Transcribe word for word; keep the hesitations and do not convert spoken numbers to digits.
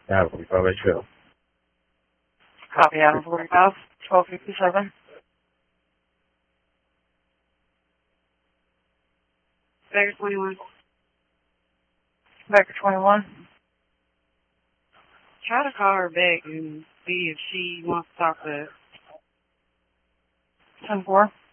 Adam forty-five, I show. Copy, Adam forty-five, twelve fifty-seven. Baker twenty-one. Baker twenty-one. Try to call her back and see if she wants to talk to us. ten four.